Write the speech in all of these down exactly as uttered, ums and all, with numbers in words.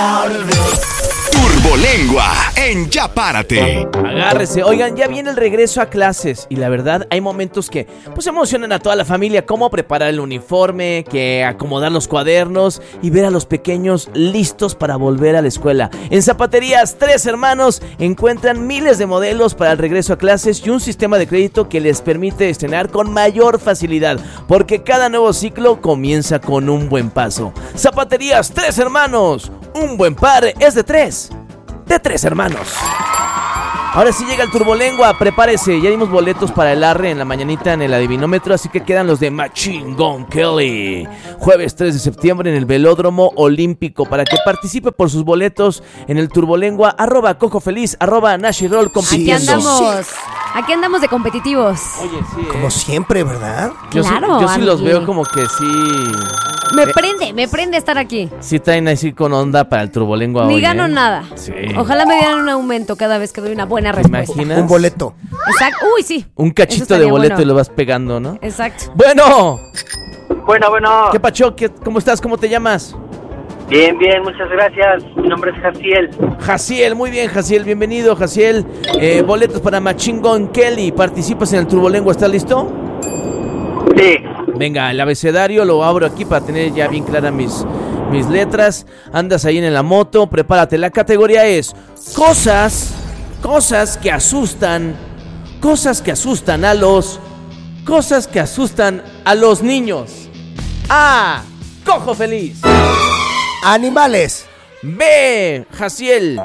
Turbolengua en Ya Párate. Agárrese. Oigan, ya viene el regreso a clases y la verdad hay momentos que pues emocionan a toda la familia, como preparar el uniforme, que acomodar los cuadernos y ver a los pequeños listos para volver a la escuela. En Zapaterías Tres Hermanos encuentran miles de modelos para el regreso a clases y un sistema de crédito que les permite estrenar con mayor facilidad, porque cada nuevo ciclo comienza con un buen paso. Zapaterías Tres Hermanos, un buen par es de tres. De Tres Hermanos. Ahora sí llega el Turbolengua, prepárese. Ya dimos boletos para el Arre en la mañanita en el adivinómetro, así que quedan los de Machine Gun Kelly. Jueves tres de septiembre en el Velódromo Olímpico. Para que participe por sus boletos en el Turbolengua, arroba Cojo Feliz, arroba Nashirol compitiendo. Aquí andamos, aquí andamos de competitivos. Oye, sí. Como eh. siempre, ¿verdad? Yo Claro, sí, yo sí los amigo. veo como que sí. Me eh, prende, me prende estar aquí. Sí traen así con onda para el Turbolengua hoy. Ni gano ¿eh? nada. Sí. Ojalá me dieran un aumento cada vez que doy una buena ¿Te respuesta. imaginas? Un boleto. Exacto. Uy, sí. Un Eso cachito de estaría boleto bueno. y lo vas pegando, ¿no? Exacto. Bueno. Bueno, bueno. ¿Qué pacho? ¿Qué- ¿Cómo estás? ¿Cómo te llamas? Bien, bien, muchas gracias. Mi nombre es Jaciel. Jaciel, muy bien, Jaciel, bienvenido, Jaciel. Eh, boletos para Machine Gun Kelly. ¿Participas en el Turbolengua? ¿Estás listo? Sí. Venga, el abecedario lo abro aquí para tener ya bien claras mis, mis letras. Andas ahí en la moto, prepárate. La categoría es cosas, cosas que asustan, cosas que asustan a los, cosas que asustan a los niños. A, Cojo Feliz. Animales. B, Jaciel.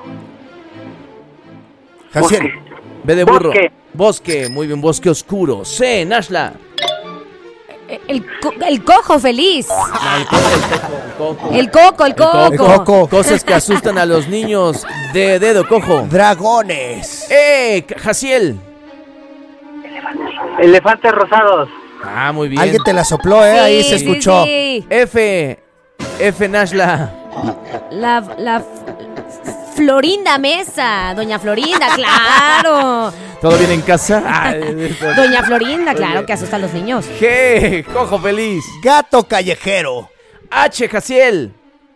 Jaciel. B de burro. Bosque. Bosque, muy bien, bosque oscuro. C, Nashla. El, co- el cojo feliz. El coco, el coco. El coco, el coco. El coco. Cosas que asustan a los niños. De dedo, cojo. Dragones. ¡Eh! Jaciel. Elefantes rosados. Ah, muy bien. Alguien te la sopló, ¿eh? Sí, Ahí se sí, escuchó. sí. F. F, Nashla. La, la F- Florinda Mesa. Doña Florinda, claro. ¿Todo bien en casa? Ah, eh, eh, Doña Florinda, claro, que asusta a los niños. G. Cojo Feliz. Gato callejero. H. Jaciel.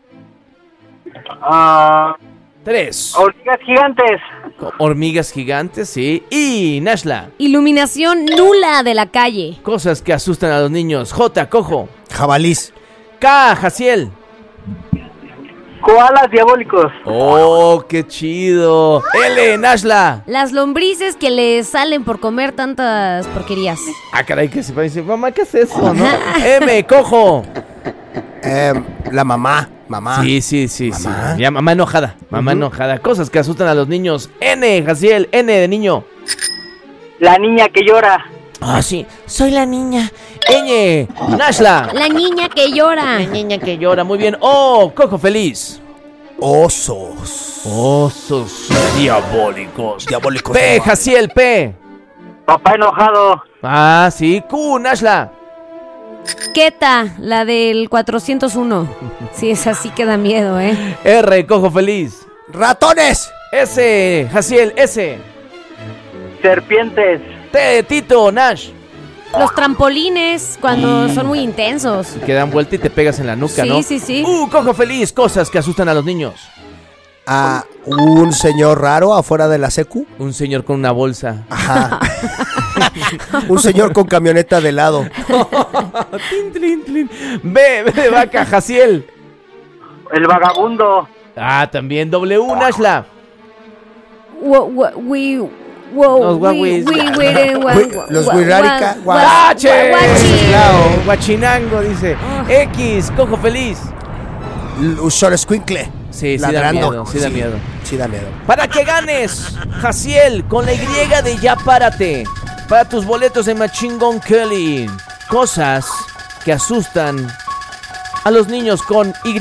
Ah, Tres. hormigas gigantes. Hormigas gigantes, sí. Y Nashla. Iluminación nula de la calle. Cosas que asustan a los niños. J. Cojo. Jabalís. K. Jaciel. Koalas diabólicos. Oh, qué chido. L. Nashla. Las lombrices que le salen por comer tantas porquerías. Ah, caray, que se va a decir, mamá, ¿qué es eso, no? M. Cojo. Eh, la mamá. Mamá. Sí, sí, sí, Mamá. sí. Ya, mamá enojada. Mamá enojada. Cosas que asustan a los niños. N, Jaciel. N de niño. La niña que llora. Ah, sí. Soy la niña. Ñ. Nashla. La niña que llora. La niña que llora. Muy bien. O, Cojo Feliz. Osos. Osos diabólicos. Diabólicos. P, animales. Jaciel. P. Papá enojado. Ah, sí. Q, Nashla. Keta, la del cuatrocientos uno. Sí, esa sí que da miedo, ¿eh? R, Cojo Feliz. Ratones. S, Jaciel. S. Serpientes. T, Tito. Nash. Los trampolines, cuando son muy intensos. Que dan vuelta y te pegas en la nuca, Sí, ¿no? sí, sí. Uh, Cojo Feliz. Cosas que asustan a los niños. A un señor raro afuera de la secu. Un señor con una bolsa. Ajá. Un señor con camioneta de lado. Tin, tlin, tlin. B, B de vaca, Jaciel. El vagabundo. Ah, también W, Nashla. Wo- wo- we- wo- Los we- guaguis. we- we didn't wa- Wi- los wa- guirarica- wa- gua- wa- H, guachi. Lao, Guachinango, dice. X, Cojo Feliz. Usor escuincle. Sí, sí da Ladrando. miedo, sí da miedo. Sí da miedo. Para que ganes, Jaciel, con la Y de Ya Párate. Para tus boletos de Machine Gun Kelly. Cosas que asustan a los niños con Y.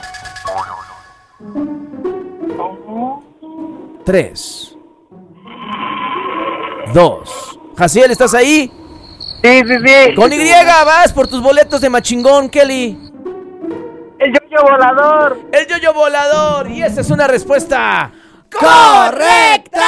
Tres. Dos. Jaciel, ¿estás ahí? Sí, sí, sí. Con Y vas por tus boletos de Machine Gun Kelly. El yoyo volador. El yoyo volador. Y esa es una respuesta ¡Correcta!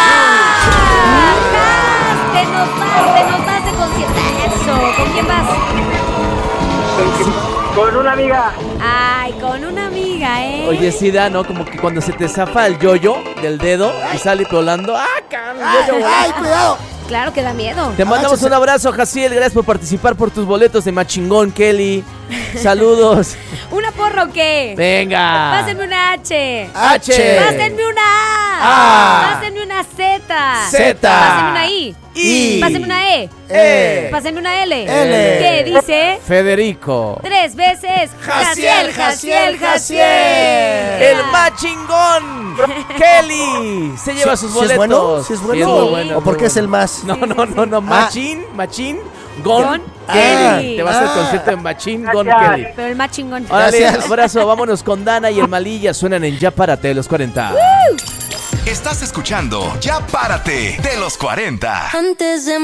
Te nos vas, te nos vas de concierto. Eso, ¿con quién vas? Con una amiga. Ay, con una amiga, ¿eh? ¿Eh? Oye, sí da, ¿no? Como que cuando se te zafa el yoyo del dedo y sale volando. ¡Ah, cabrón! el yoyo volando! ¡Ay, cuidado! Claro que da miedo. Te mandamos Agáchese. un abrazo, Jaciel. Gracias por participar por tus boletos de Machingón, Kelly. Saludos. ¿Una porra o qué? Venga. Pásenme una H. H. Pásenme una A. A. Pásenme una Z. Z. Pásenme una I. I. Pásenme una E. E. Pásenme una L. L. ¿Qué dice? Federico. Tres veces. Jaciel, Jaciel, Jaciel. El Machingón. Kelly. Se lleva sus ¿Sí boletos. es bueno? ¿Sí es bueno? muy bueno, ¿O por muy qué es bueno. el más? No, no, no, no. Machín, Machín, Gon, Gon, Kelly. ah, Te vas al ah. concierto de Machín, Gon, Gracias. Kelly. Pero el más chingón. Órale, Gracias. abrazo. Vámonos con Dana y el Malilla. Suenan en Ya Párate de los cuarenta. Estás escuchando Ya Párate de los cuarenta. Antes de